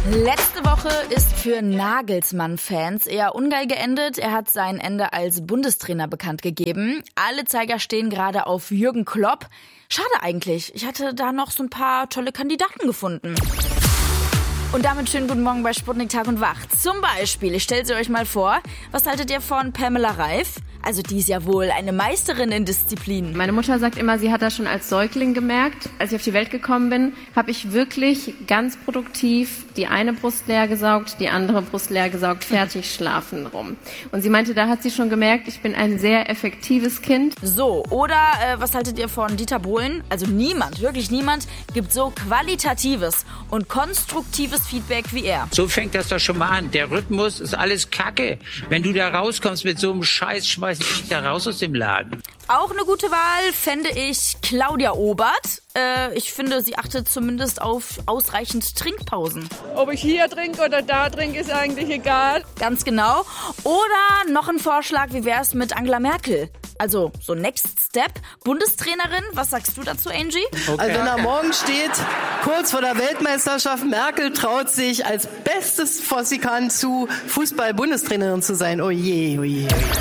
Letzte Woche ist für Nagelsmann-Fans eher ungeil geendet. Er hat sein Ende als Bundestrainer bekannt gegeben. Alle Zeiger stehen gerade auf Jürgen Klopp. Schade eigentlich. Ich hatte da noch so ein paar tolle Kandidaten gefunden. Und damit schönen guten Morgen bei Sputnik Tag und Wach. Zum Beispiel, ich stelle sie euch mal vor, was haltet ihr von Pamela Reif? Also die ist ja wohl eine Meisterin in Disziplinen. Meine Mutter sagt immer, sie hat das schon als Säugling gemerkt. Als ich auf die Welt gekommen bin, habe ich wirklich ganz produktiv die eine Brust leer gesaugt, die andere Brust leer gesaugt, fertig schlafen rum. Und sie meinte, da hat sie schon gemerkt, ich bin ein sehr effektives Kind. So, oder was haltet ihr von Dieter Bohlen? Also niemand, wirklich niemand, gibt so qualitatives und konstruktives Feedback wie er. So fängt das doch schon mal an. Der Rhythmus ist alles Kacke. Wenn du da rauskommst mit so einem Scheiß, schmeiß dich da raus aus dem Laden. Auch eine gute Wahl fände ich Claudia Obert. Ich finde, sie achtet zumindest auf ausreichend Trinkpausen. Ob ich hier trinke oder da trinke, ist eigentlich egal. Ganz genau. Oder noch ein Vorschlag, wie wäre es mit Angela Merkel? Also so Next Step, Bundestrainerin. Was sagst du dazu, Angie? Okay. Also wenn da morgen steht, kurz vor der Weltmeisterschaft, Merkel traut sich als Bestes, was sie kann, zu Fußball-Bundestrainerin zu sein. Oh je, oh je.